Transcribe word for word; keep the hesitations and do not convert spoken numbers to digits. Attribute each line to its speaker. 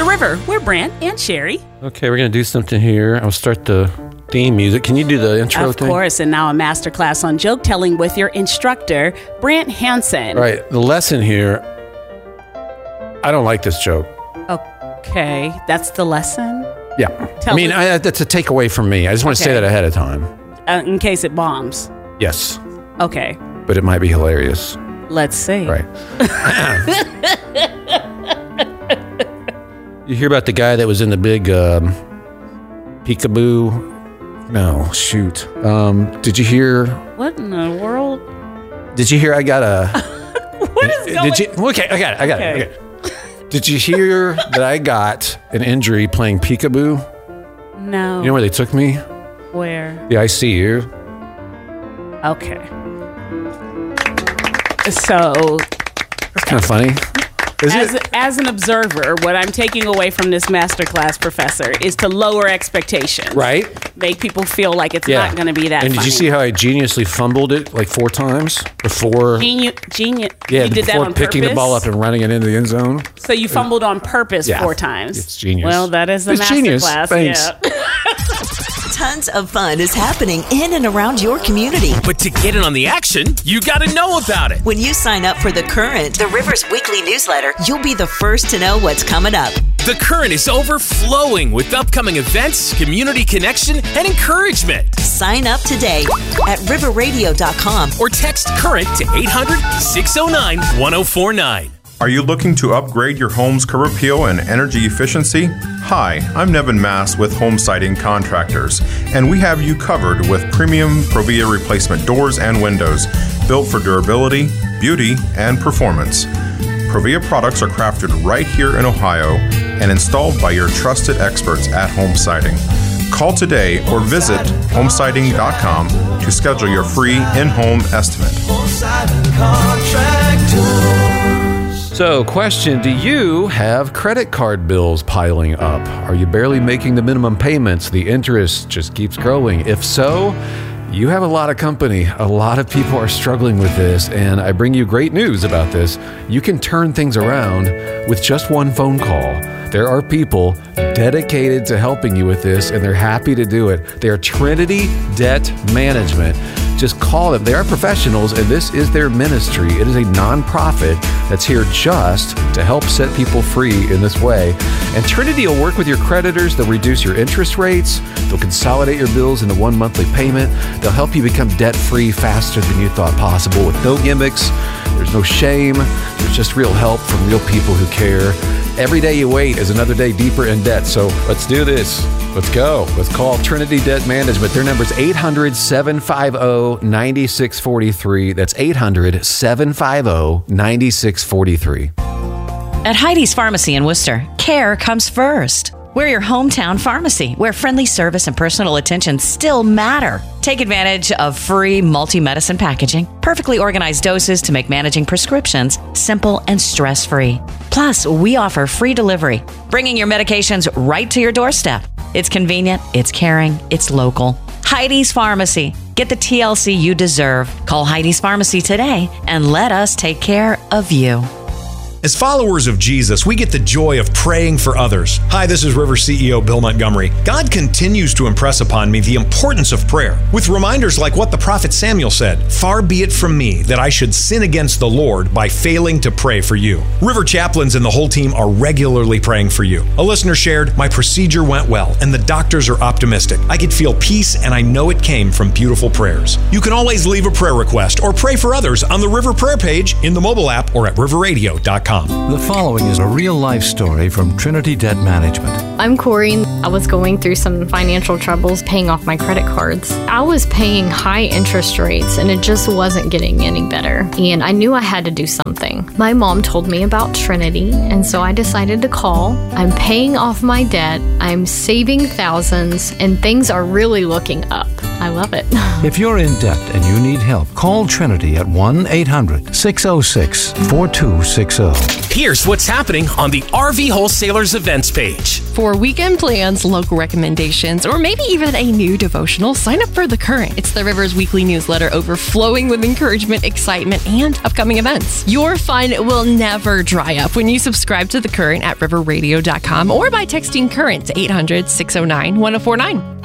Speaker 1: River, we're Brant and Sherry.
Speaker 2: Okay, we're going to do something here. I'll start the theme music. Can you do the intro
Speaker 1: Of
Speaker 2: thing?
Speaker 1: Of course, and now a masterclass on joke telling with your instructor, Brant Hansen.
Speaker 2: All right, the lesson here, I don't like this joke.
Speaker 1: Okay, that's the lesson?
Speaker 2: Yeah.
Speaker 1: Tell
Speaker 2: I mean,
Speaker 1: me-
Speaker 2: I, that's a takeaway from me. I just want to say
Speaker 1: Okay.
Speaker 2: that ahead of time.
Speaker 1: Uh, in case it bombs.
Speaker 2: Yes,
Speaker 1: Okay,
Speaker 2: but it might be hilarious.
Speaker 1: let's see.
Speaker 2: Right. You hear about the guy that was in the big um, peekaboo? No, shoot. Um, did you hear?
Speaker 1: What in the world?
Speaker 2: Did you hear? I got a.
Speaker 1: What is going
Speaker 2: Did you? Okay, I got it. I got
Speaker 1: Okay.
Speaker 2: it. Okay. Did you hear that I got an injury playing peekaboo?
Speaker 1: No.
Speaker 2: You know where they took me?
Speaker 1: Where?
Speaker 2: The I C U.
Speaker 1: Okay. So,
Speaker 2: That's kind of funny. Is
Speaker 1: as,
Speaker 2: it?
Speaker 1: as an observer, what I'm taking away from this masterclass, Professor, is to lower expectations.
Speaker 2: Right?
Speaker 1: Make people feel like it's
Speaker 2: Yeah.
Speaker 1: not going to be that
Speaker 2: And
Speaker 1: funny.
Speaker 2: did you see how I geniusly fumbled it like four times before?
Speaker 1: Genius. Genius.
Speaker 2: Yeah,
Speaker 1: you did that
Speaker 2: before
Speaker 1: on
Speaker 2: picking
Speaker 1: purpose?
Speaker 2: the ball up and running it into the end zone.
Speaker 1: So you fumbled on purpose
Speaker 2: Yeah.
Speaker 1: four times.
Speaker 2: It's genius.
Speaker 1: Well, that is the
Speaker 2: It's genius.
Speaker 1: masterclass.
Speaker 2: Thanks.
Speaker 1: Yeah.
Speaker 3: Tons of fun is happening in and around your community.
Speaker 4: But to get in on the action, you got to know about it.
Speaker 3: When you sign up for The Current, the Rivers weekly newsletter, you'll be the first to know what's coming up.
Speaker 4: The Current is overflowing with upcoming events, community connection, and encouragement.
Speaker 3: Sign up today at river radio dot com.
Speaker 4: Or text CURRENT to eight hundred, six oh nine, one oh four nine.
Speaker 5: Are you looking to upgrade your home's curb appeal and energy efficiency? Hi, I'm Nevin Mass with Home Siding Contractors, and we have you covered with premium Provia replacement doors and windows, built for durability, beauty, and performance. Provia products are crafted right here in Ohio and installed by your trusted experts at Home Siding. Call today or visit home siding dot com to schedule your free in-home estimate.
Speaker 2: So, question, do you have credit card bills piling up? Are you barely making the minimum payments? The interest just keeps growing. If so, you have a lot of company. A lot of people are struggling with this, and I bring you great news about this. You can turn things around with just one phone call. There are people dedicated to helping you with this, and they're happy to do it. They are Trinity Debt Management. Just call them. They are professionals, and this is their ministry. It is a nonprofit that's here just to help set people free in this way. And Trinity will work with your creditors. They'll reduce your interest rates. They'll consolidate your bills into one monthly payment. They'll help you become debt-free faster than you thought possible with no gimmicks. There's no shame. There's just real help from real people who care. Every day you wait is another day deeper in debt. So let's do this. Let's go. Let's call Trinity Debt Management. Their number is eight hundred, seven five zero, nine six four three. That's eight hundred, seven five zero, nine six four three.
Speaker 6: At Heidi's Pharmacy in Worcester, care comes first. We're your hometown pharmacy, where friendly service and personal attention still matter. Take advantage of free multi-medicine packaging, perfectly organized doses to make managing prescriptions simple and stress-free. Plus, we offer free delivery, bringing your medications right to your doorstep. It's convenient, it's caring, it's local. Heidi's Pharmacy. Get the T L C you deserve. Call Heidi's Pharmacy today and let us take care of you.
Speaker 7: As followers of Jesus, we get the joy of praying for others. Hi, this is River C E O Bill Montgomery. God continues to impress upon me the importance of prayer with reminders like what the prophet Samuel said, "Far be it from me that I should sin against the Lord by failing to pray for you." River chaplains and the whole team are regularly praying for you. A listener shared, "My procedure went well and the doctors are optimistic. I could feel peace and I know it came from beautiful prayers." You can always leave a prayer request or pray for others on the River Prayer page in the mobile app or at river radio dot com.
Speaker 8: The following is a real-life story from Trinity Debt Management.
Speaker 9: I'm Corey. I was going through some financial troubles paying off my credit cards. I was paying high interest rates and it just wasn't getting any better. And I knew I had to do something. My mom told me about Trinity, and so I decided to call. I'm paying off my debt. I'm saving thousands, and things are really looking up. I I love it.
Speaker 8: If you're in debt and you need help, call Trinity at one eight hundred six oh six four two six oh.
Speaker 4: Here's what's happening on the R V Wholesalers events page.
Speaker 10: For weekend plans, local recommendations, or maybe even a new devotional, sign up for The Current. It's the Rivers weekly newsletter overflowing with encouragement, excitement, and upcoming events. Your fun will never dry up when you subscribe to The Current at river radio dot com or by texting CURRENT to eight hundred six oh nine one oh four nine.